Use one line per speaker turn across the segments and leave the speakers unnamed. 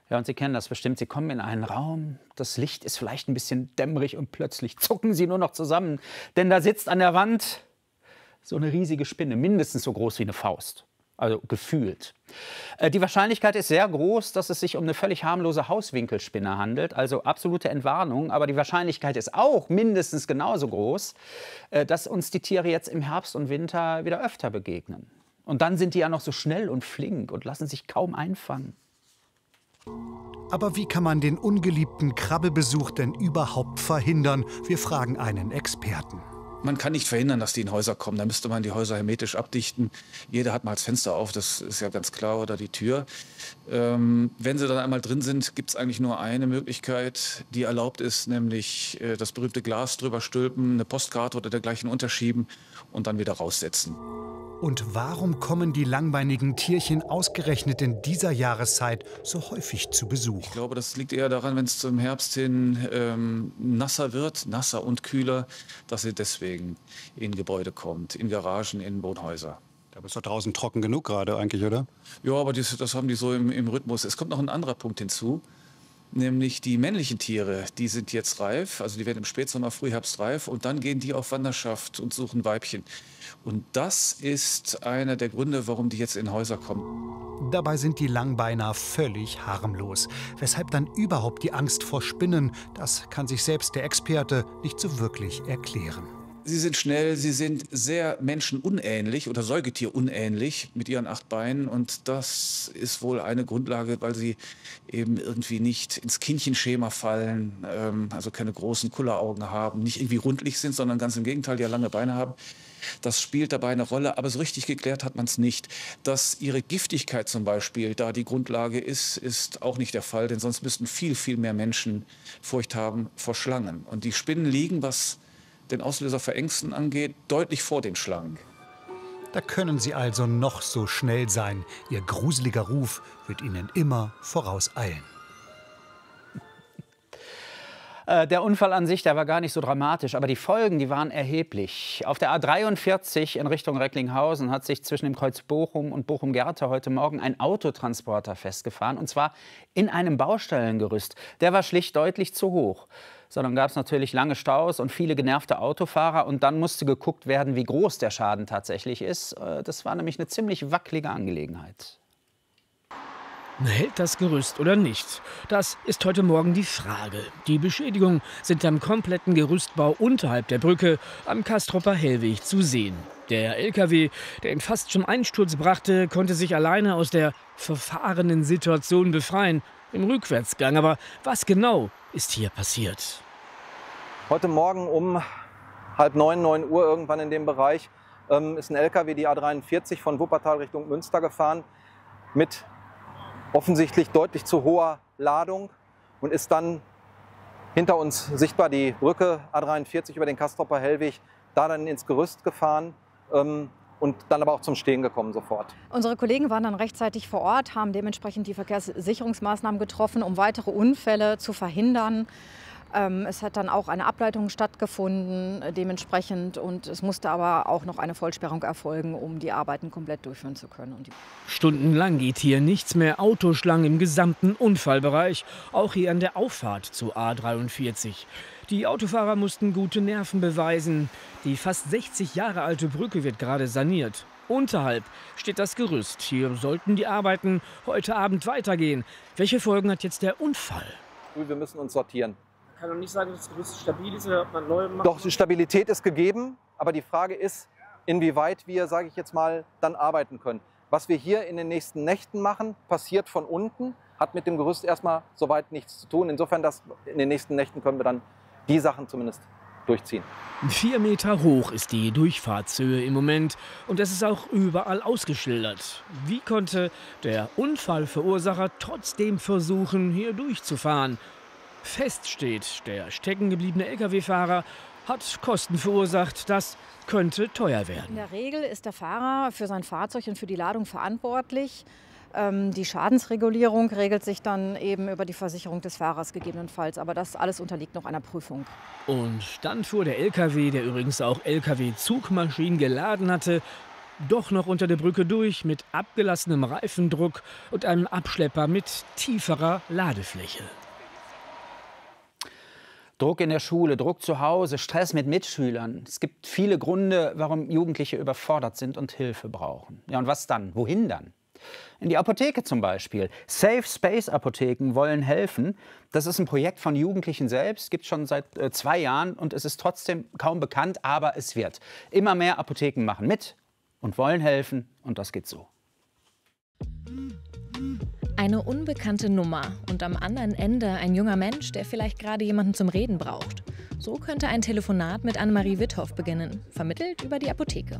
Ja, und Sie kennen das bestimmt. Sie kommen in einen Raum, das Licht ist vielleicht ein bisschen dämmerig und plötzlich zucken Sie nur noch zusammen. Denn da sitzt an der Wand so eine riesige Spinne, mindestens so groß wie eine Faust. Also gefühlt. Die Wahrscheinlichkeit ist sehr groß, dass es sich um eine völlig harmlose Hauswinkelspinne handelt, also absolute Entwarnung. Aber die Wahrscheinlichkeit ist auch mindestens genauso groß, dass uns die Tiere jetzt im Herbst und Winter wieder öfter begegnen. Und dann sind die ja noch so schnell und flink und lassen sich kaum einfangen.
Aber wie kann man den ungeliebten Krabbelbesuch denn überhaupt verhindern? Wir fragen einen Experten.
Man kann nicht verhindern, dass die in Häuser kommen. Da müsste man die Häuser hermetisch abdichten. Jeder hat mal das Fenster auf, das ist ja ganz klar, oder die Tür. Wenn sie dann einmal drin sind, gibt es eigentlich nur eine Möglichkeit, die erlaubt ist, nämlich das berühmte Glas drüber stülpen, eine Postkarte oder dergleichen unterschieben und dann wieder raussetzen.
Und warum kommen die langbeinigen Tierchen ausgerechnet in dieser Jahreszeit so häufig zu Besuch?
Ich glaube, das liegt eher daran, wenn es zum Herbst hin nasser wird, nasser und kühler, dass sie deswegen in Gebäude kommt, in Garagen, in Wohnhäuser.
Da ist doch draußen trocken genug gerade eigentlich, oder?
Ja, aber das haben die so im Rhythmus. Es kommt noch ein anderer Punkt hinzu, nämlich die männlichen Tiere, die sind jetzt reif, also die werden im Spätsommer, Frühherbst reif und dann gehen die auf Wanderschaft und suchen Weibchen. Und das ist einer der Gründe, warum die jetzt in Häuser kommen.
Dabei sind die Langbeiner völlig harmlos. Weshalb dann überhaupt die Angst vor Spinnen? Das kann sich selbst der Experte nicht so wirklich erklären.
Sie sind schnell, sie sind sehr menschenunähnlich oder säugetierunähnlich mit ihren 8 Beinen. Und das ist wohl eine Grundlage, weil sie eben irgendwie nicht ins Kindchenschema fallen, also keine großen Kulleraugen haben, nicht irgendwie rundlich sind, sondern ganz im Gegenteil, die ja lange Beine haben. Das spielt dabei eine Rolle, aber so richtig geklärt hat man es nicht. Dass ihre Giftigkeit zum Beispiel da die Grundlage ist, ist auch nicht der Fall, denn sonst müssten viel, viel mehr Menschen Furcht haben vor Schlangen. Und die Spinnen liegen, was den Auslöser für Ängsten angeht, deutlich vor den Schlangen.
Da können sie also noch so schnell sein. Ihr gruseliger Ruf wird ihnen immer vorauseilen.
Der Unfall an sich, der war gar nicht so dramatisch, aber die Folgen, die waren erheblich. Auf der A43 in Richtung Recklinghausen hat sich zwischen dem Kreuz Bochum und Bochum-Gerte heute Morgen ein Autotransporter festgefahren, und zwar in einem Baustellengerüst. Der war schlicht deutlich zu hoch. So, dann gab es natürlich lange Staus und viele genervte Autofahrer. Und dann musste geguckt werden, wie groß der Schaden tatsächlich ist. Das war nämlich eine ziemlich wackelige Angelegenheit.
Hält das Gerüst oder nicht? Das ist heute Morgen die Frage. Die Beschädigungen sind am kompletten Gerüstbau unterhalb der Brücke am Castropper Hellweg zu sehen. Der LKW, der ihn fast zum Einsturz brachte, konnte sich alleine aus der verfahrenen Situation befreien, im Rückwärtsgang. Aber was genau ist hier passiert?
Heute Morgen um 8:30, 9 Uhr irgendwann in dem Bereich ist ein LKW die A43 von Wuppertal Richtung Münster gefahren mit offensichtlich deutlich zu hoher Ladung und ist dann hinter uns sichtbar die Brücke A43 über den Castropper Hellweg da dann ins Gerüst gefahren und dann aber auch zum Stehen gekommen sofort.
Unsere Kollegen waren dann rechtzeitig vor Ort, haben dementsprechend die Verkehrssicherungsmaßnahmen getroffen, um weitere Unfälle zu verhindern. Es hat dann auch eine Ableitung stattgefunden dementsprechend, und es musste aber auch noch eine Vollsperrung erfolgen, um die Arbeiten komplett durchführen zu können.
Stundenlang geht hier nichts mehr. Autoschlangen im gesamten Unfallbereich, auch hier an der Auffahrt zur A43. Die Autofahrer mussten gute Nerven beweisen. Die fast 60 Jahre alte Brücke wird gerade saniert. Unterhalb steht das Gerüst. Hier sollten die Arbeiten heute Abend weitergehen. Welche Folgen hat jetzt der Unfall?
Wir müssen uns sortieren.
Ich kann doch nicht sagen, dass das Gerüst stabil ist oder ob man neu macht.
Doch, die Stabilität ist gegeben, aber die Frage ist, inwieweit wir, sage ich jetzt mal, dann arbeiten können. Was wir hier in den nächsten Nächten machen, passiert von unten, hat mit dem Gerüst erstmal soweit nichts zu tun. Insofern, dass in den nächsten Nächten können wir dann die Sachen zumindest durchziehen.
4 Meter hoch ist die Durchfahrtshöhe im Moment, und es ist auch überall ausgeschildert. Wie konnte der Unfallverursacher trotzdem versuchen, hier durchzufahren? Fest steht, der steckengebliebene Lkw-Fahrer hat Kosten verursacht. Das könnte teuer werden.
In der Regel ist der Fahrer für sein Fahrzeug und für die Ladung verantwortlich. Die Schadensregulierung regelt sich dann eben über die Versicherung des Fahrers gegebenenfalls. Aber das alles unterliegt noch einer Prüfung.
Und dann fuhr der LKW, der übrigens auch LKW-Zugmaschinen geladen hatte, doch noch unter der Brücke durch mit abgelassenem Reifendruck und einem Abschlepper mit tieferer Ladefläche.
Druck in der Schule, Druck zu Hause, Stress mit Mitschülern. Es gibt viele Gründe, warum Jugendliche überfordert sind und Hilfe brauchen. Ja, und was dann? Wohin dann? In die Apotheke zum Beispiel. Safe Space Apotheken wollen helfen. Das ist ein Projekt von Jugendlichen selbst, gibt es schon seit 2 Jahren und es ist trotzdem kaum bekannt, aber es wird. Immer mehr Apotheken machen mit und wollen helfen und das geht so.
Eine unbekannte Nummer und am anderen Ende ein junger Mensch, der vielleicht gerade jemanden zum Reden braucht. So könnte ein Telefonat mit Annemarie Witthoff beginnen, vermittelt über die Apotheke.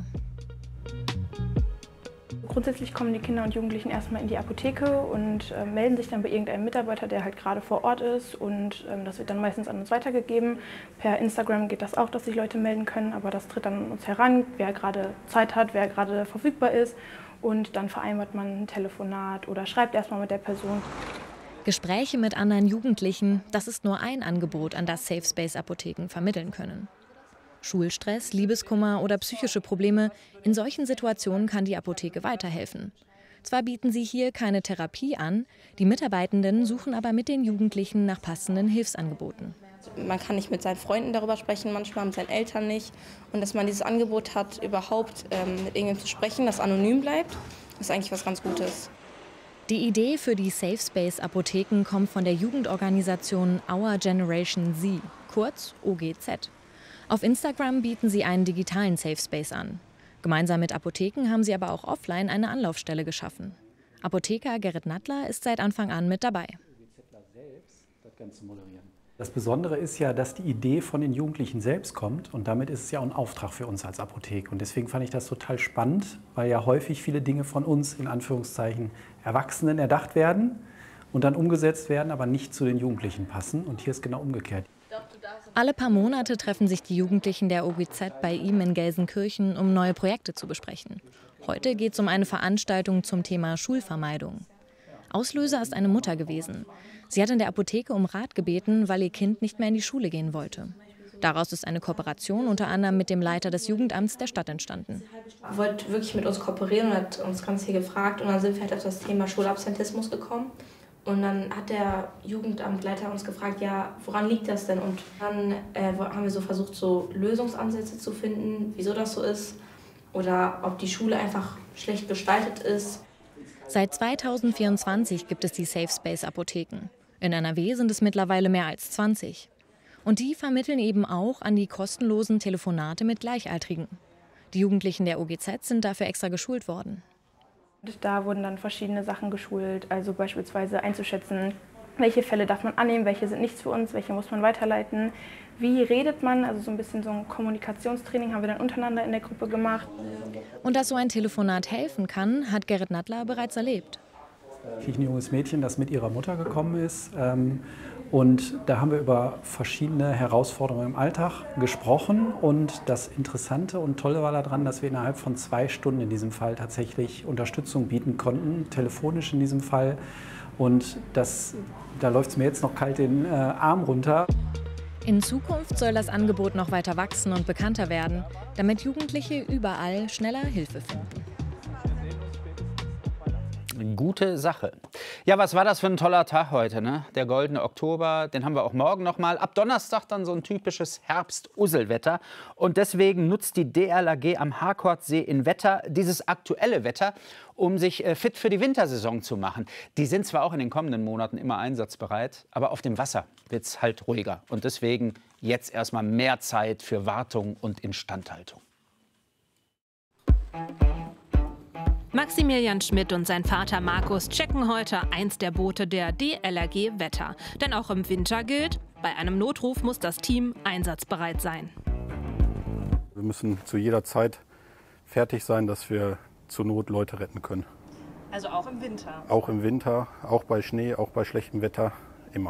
Grundsätzlich kommen die Kinder und Jugendlichen erstmal in die Apotheke und melden sich dann bei irgendeinem Mitarbeiter, der halt gerade vor Ort ist. Und das wird dann meistens an uns weitergegeben. Per Instagram geht das auch, dass sich Leute melden können, aber das tritt dann an uns heran, wer gerade Zeit hat, wer gerade verfügbar ist. Und dann vereinbart man ein Telefonat oder schreibt erstmal mit der Person.
Gespräche mit anderen Jugendlichen, das ist nur ein Angebot, an das Safe Space Apotheken vermitteln können. Schulstress, Liebeskummer oder psychische Probleme, in solchen Situationen kann die Apotheke weiterhelfen. Zwar bieten sie hier keine Therapie an, die Mitarbeitenden suchen aber mit den Jugendlichen nach passenden Hilfsangeboten.
Man kann nicht mit seinen Freunden darüber sprechen, manchmal mit seinen Eltern nicht. Und dass man dieses Angebot hat, überhaupt mit irgendjemandem zu sprechen, das anonym bleibt, ist eigentlich was ganz Gutes.
Die Idee für die Safe Space Apotheken kommt von der Jugendorganisation Our Generation Z, kurz OGZ. Auf Instagram bieten sie einen digitalen Safe Space an. Gemeinsam mit Apotheken haben sie aber auch offline eine Anlaufstelle geschaffen. Apotheker Gerrit Nattler ist seit Anfang an mit dabei.
Das Besondere ist ja, dass die Idee von den Jugendlichen selbst kommt und damit ist es ja auch ein Auftrag für uns als Apotheke. Und deswegen fand ich das total spannend, weil ja häufig viele Dinge von uns, in Anführungszeichen, Erwachsenen erdacht werden und dann umgesetzt werden, aber nicht zu den Jugendlichen passen. Und hier ist genau umgekehrt.
Alle paar Monate treffen sich die Jugendlichen der OGZ bei ihm in Gelsenkirchen, um neue Projekte zu besprechen. Heute geht es um eine Veranstaltung zum Thema Schulvermeidung. Auslöser ist eine Mutter gewesen. Sie hat in der Apotheke um Rat gebeten, weil ihr Kind nicht mehr in die Schule gehen wollte. Daraus ist eine Kooperation unter anderem mit dem Leiter des Jugendamts der Stadt entstanden.
Er wollte wirklich mit uns kooperieren und hat uns ganz viel gefragt. Und dann sind wir halt auf das Thema Schulabsentismus gekommen. Und dann hat der Jugendamtleiter uns gefragt, ja, woran liegt das denn? Und dann haben wir so versucht, so Lösungsansätze zu finden, wieso das so ist. Oder ob die Schule einfach schlecht gestaltet ist.
Seit 2024 gibt es die Safe Space Apotheken. In NRW sind es mittlerweile mehr als 20. Und die vermitteln eben auch an die kostenlosen Telefonate mit Gleichaltrigen. Die Jugendlichen der OGZ sind dafür extra geschult worden.
Da wurden dann verschiedene Sachen geschult, also beispielsweise einzuschätzen, welche Fälle darf man annehmen, welche sind nichts für uns, welche muss man weiterleiten. Wie redet man, also so ein bisschen so ein Kommunikationstraining haben wir dann untereinander in der Gruppe gemacht.
Und dass so ein Telefonat helfen kann, hat Gerrit Nattler bereits erlebt.
Ich ein junges Mädchen, das mit ihrer Mutter gekommen ist. Und da haben wir über verschiedene Herausforderungen im Alltag gesprochen. Und das Interessante und Tolle war daran, dass wir innerhalb von 2 Stunden in diesem Fall tatsächlich Unterstützung bieten konnten, telefonisch in diesem Fall. Und da läuft es mir jetzt noch kalt den Arm runter.
In Zukunft soll das Angebot noch weiter wachsen und bekannter werden, damit Jugendliche überall schneller Hilfe finden.
Gute Sache. Ja, was war das für ein toller Tag heute, ne? Der goldene Oktober, den haben wir auch morgen noch mal. Ab Donnerstag dann so ein typisches Herbst-Usselwetter. Und deswegen nutzt die DLRG am Harkordsee in Wetter dieses aktuelle Wetter, um sich fit für die Wintersaison zu machen. Die sind zwar auch in den kommenden Monaten immer einsatzbereit, aber auf dem Wasser wird es halt ruhiger. Und deswegen jetzt erstmal mehr Zeit für Wartung und Instandhaltung.
Maximilian Schmidt und sein Vater Markus checken heute eins der Boote der DLRG Wetter. Denn auch im Winter gilt, bei einem Notruf muss das Team einsatzbereit sein.
Wir müssen zu jeder Zeit fertig sein, dass wir zur Not Leute retten können.
Also auch im Winter?
Auch im Winter, auch bei Schnee, auch bei schlechtem Wetter, immer.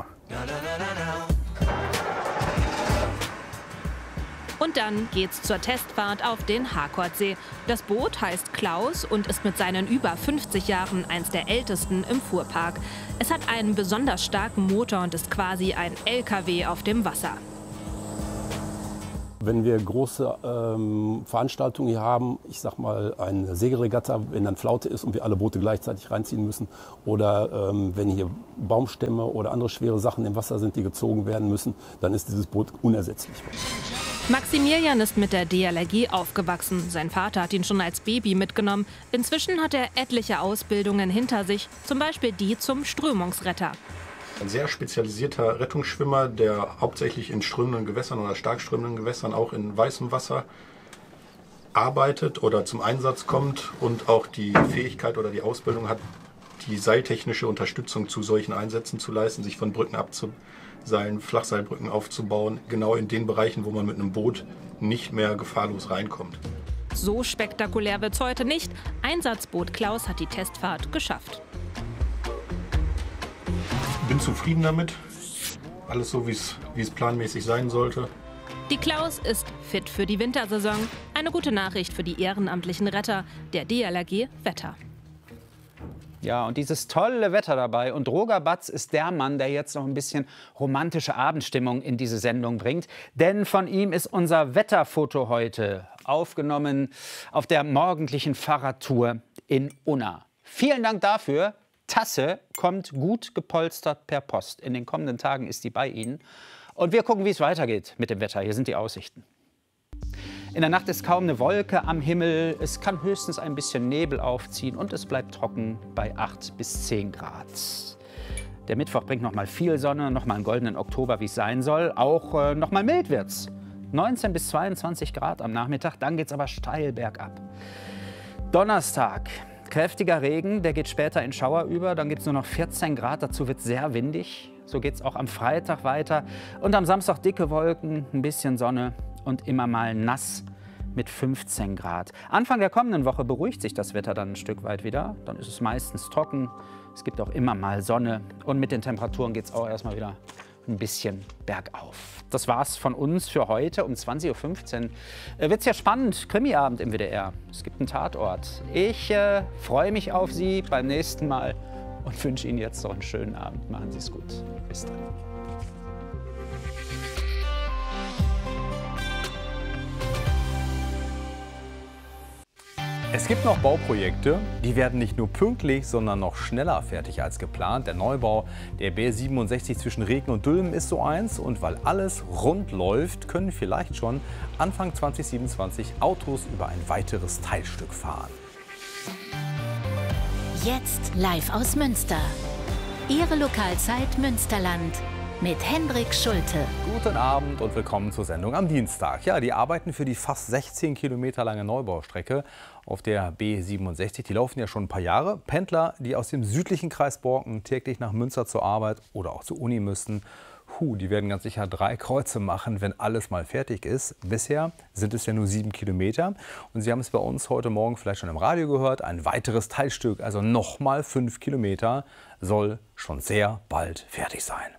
Und dann geht's zur Testfahrt auf den Harkordsee. Das Boot heißt Klaus und ist mit seinen über 50 Jahren eins der ältesten im Fuhrpark. Es hat einen besonders starken Motor und ist quasi ein LKW auf dem Wasser.
wenn wir große Veranstaltungen hier haben, ich sag mal eine Segelregatta, wenn dann Flaute ist und wir alle Boote gleichzeitig reinziehen müssen, oder wenn hier Baumstämme oder andere schwere Sachen im Wasser sind, die gezogen werden müssen, dann ist dieses Boot unersetzlich.
Maximilian ist mit der DLRG aufgewachsen. Sein Vater hat ihn schon als Baby mitgenommen. Inzwischen hat er etliche Ausbildungen hinter sich, zum Beispiel die zum Strömungsretter.
Ein sehr spezialisierter Rettungsschwimmer, der hauptsächlich in strömenden Gewässern oder stark strömenden Gewässern, auch in weißem Wasser, arbeitet oder zum Einsatz kommt und auch die Fähigkeit oder die Ausbildung hat, die seiltechnische Unterstützung zu solchen Einsätzen zu leisten, sich von Brücken abzuseilen, Flachseilbrücken aufzubauen, genau in den Bereichen, wo man mit einem Boot nicht mehr gefahrlos reinkommt.
So spektakulär wird's heute nicht. Einsatzboot Klaus hat die Testfahrt geschafft.
Ich bin zufrieden damit. Alles so, wie es planmäßig sein sollte.
Die Klaus ist fit für die Wintersaison. Eine gute Nachricht für die ehrenamtlichen Retter der DLRG Wetter.
Ja, und dieses tolle Wetter dabei. Und Roger Batz ist der Mann, der jetzt noch ein bisschen romantische Abendstimmung in diese Sendung bringt. Denn von ihm ist unser Wetterfoto heute aufgenommen auf der morgendlichen Fahrradtour in Unna. Vielen Dank dafür. Tasse kommt gut gepolstert per Post. In den kommenden Tagen ist die bei Ihnen. Und wir gucken, wie es weitergeht mit dem Wetter. Hier sind die Aussichten. In der Nacht ist kaum eine Wolke am Himmel. Es kann höchstens ein bisschen Nebel aufziehen und es bleibt trocken bei 8 bis 10 Grad. Der Mittwoch bringt noch mal viel Sonne, noch mal einen goldenen Oktober, wie es sein soll. Auch noch mal mild wird's. 19 bis 22 Grad am Nachmittag, dann geht's aber steil bergab. Donnerstag, kräftiger Regen, der geht später in Schauer über. Dann gibt es nur noch 14 Grad, dazu wird es sehr windig. So geht es auch am Freitag weiter. Und am Samstag dicke Wolken, ein bisschen Sonne und immer mal nass mit 15 Grad. Anfang der kommenden Woche beruhigt sich das Wetter dann ein Stück weit wieder. Dann ist es meistens trocken. Es gibt auch immer mal Sonne. Und mit den Temperaturen geht es auch erstmal wieder ein bisschen bergauf. Das war's von uns für heute. Um 20:15 Uhr wird es ja spannend. Krimiabend im WDR. Es gibt einen Tatort. Ich freue mich auf Sie beim nächsten Mal und wünsche Ihnen jetzt noch einen schönen Abend. Machen Sie es gut. Bis dann.
Es gibt noch Bauprojekte, die werden nicht nur pünktlich, sondern noch schneller fertig als geplant. Der Neubau der B67 zwischen Reken und Dülmen ist so eins. Und weil alles rund läuft, können vielleicht schon Anfang 2027 Autos über ein weiteres Teilstück fahren.
Jetzt live aus Münster. Ihre Lokalzeit Münsterland. Mit Hendrik Schulte.
Guten Abend und willkommen zur Sendung am Dienstag. Ja, die Arbeiten für die fast 16 Kilometer lange Neubaustrecke auf der B67, die laufen ja schon ein paar Jahre. Pendler, die aus dem südlichen Kreis Borken täglich nach Münster zur Arbeit oder auch zur Uni müssen, die werden ganz sicher 3 Kreuze machen, wenn alles mal fertig ist. Bisher sind es ja nur 7 Kilometer. Und Sie haben es bei uns heute Morgen vielleicht schon im Radio gehört. Ein weiteres Teilstück, also nochmal 5 Kilometer, soll schon sehr bald fertig sein.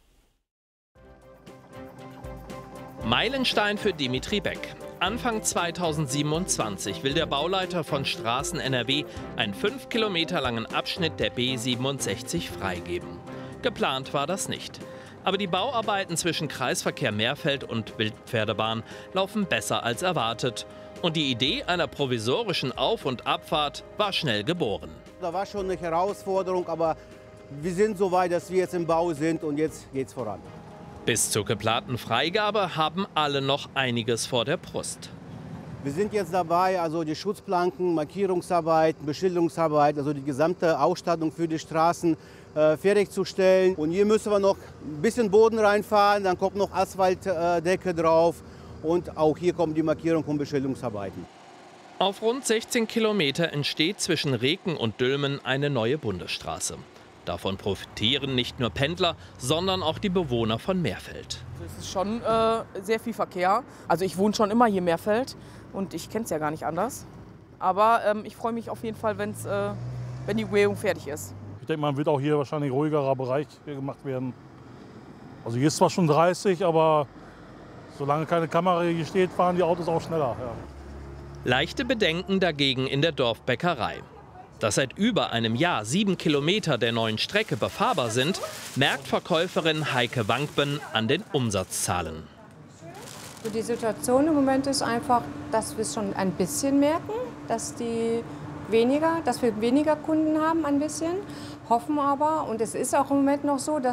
Meilenstein für Dimitri Beck. Anfang 2027 will der Bauleiter von Straßen NRW einen 5 Kilometer langen Abschnitt der B67 freigeben. Geplant war das nicht. Aber die Bauarbeiten zwischen Kreisverkehr Meerfeld und Wildpferdebahn laufen besser als erwartet. Und die Idee einer provisorischen Auf- und Abfahrt war schnell geboren.
Da war schon eine Herausforderung, aber wir sind so weit, dass wir jetzt im Bau sind und jetzt geht's voran.
Bis zur geplanten Freigabe haben alle noch einiges vor der Brust.
Wir sind jetzt dabei, also die Schutzplanken, Markierungsarbeiten, Beschilderungsarbeit, also die gesamte Ausstattung für die Straßen fertigzustellen. Und hier müssen wir noch ein bisschen Boden reinfahren, dann kommt noch Asphaltdecke drauf und auch hier kommen die Markierung- und Beschilderungsarbeiten.
Auf rund 16 Kilometer entsteht zwischen Reken und Dülmen eine neue Bundesstraße. Davon profitieren nicht nur Pendler, sondern auch die Bewohner von Meerfeld.
Es ist schon sehr viel Verkehr. Also ich wohne schon immer hier in Meerfeld und ich kenne es ja gar nicht anders. Aber ich freue mich auf jeden Fall, wenn die Überlegung fertig ist.
Ich denke, man wird auch hier wahrscheinlich ein ruhigerer Bereich gemacht werden. Also hier ist zwar schon 30, aber solange keine Kamera hier steht, fahren die Autos auch schneller. Ja.
Leichte Bedenken dagegen in der Dorfbäckerei. Dass seit über einem Jahr 7 Kilometer der neuen Strecke befahrbar sind, merkt Verkäuferin Heike Wankben an den Umsatzzahlen.
Die Situation im Moment ist einfach, dass wir es schon ein bisschen merken, dass wir weniger Kunden haben ein bisschen, hoffen aber, und es ist auch im Moment noch so, dass